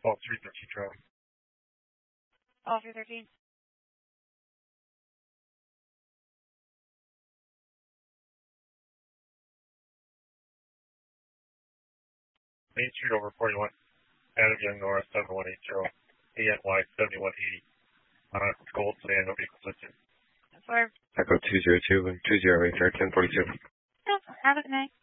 All 313 Charlie. All 313. Main Street over 41. Adam Young North 7180. ANY 7180. Gold Sand, no vehicle listed. That's where. Echo 202 and 208, 1042. Have a good night.